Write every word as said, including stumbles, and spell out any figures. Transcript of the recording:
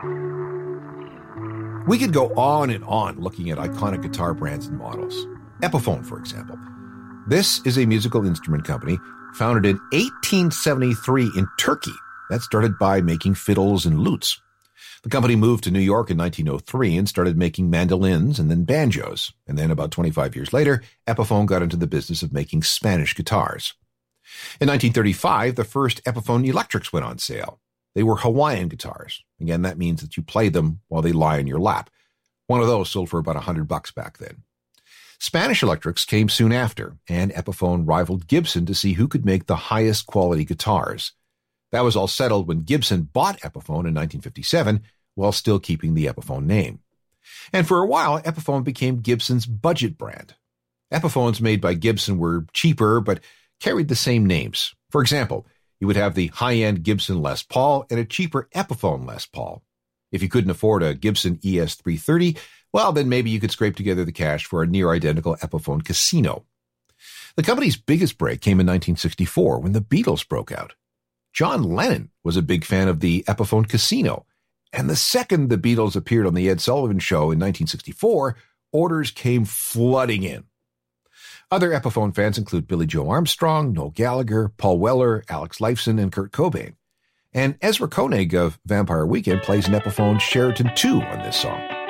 We could go on and on looking at iconic guitar brands and models. Epiphone, for example. This is a musical instrument company founded in eighteen seventy-three in Turkey that started by making fiddles and lutes. The company moved to New York in nineteen oh three and started making mandolins and then banjos. And then about twenty-five years later, Epiphone got into the business of making Spanish guitars. In nineteen thirty-five, the first Epiphone electrics went on sale. They were Hawaiian guitars. Again, that means that you play them while they lie in your lap. One of those sold for about one hundred bucks back then. Spanish electrics came soon after, and Epiphone rivaled Gibson to see who could make the highest quality guitars. That was all settled when Gibson bought Epiphone in nineteen fifty-seven, while still keeping the Epiphone name. And for a while, Epiphone became Gibson's budget brand. Epiphones made by Gibson were cheaper, but carried the same names. For example, you would have the high-end Gibson Les Paul and a cheaper Epiphone Les Paul. If you couldn't afford a Gibson E S three thirty, well, then maybe you could scrape together the cash for a near-identical Epiphone Casino. The company's biggest break came in nineteen sixty-four when the Beatles broke out. John Lennon was a big fan of the Epiphone Casino, and the second the Beatles appeared on the Ed Sullivan Show in nineteen sixty-four, orders came flooding in. Other Epiphone fans include Billy Joe Armstrong, Noel Gallagher, Paul Weller, Alex Lifeson, and Kurt Cobain. And Ezra Koenig of Vampire Weekend plays an Epiphone Sheraton two on this song.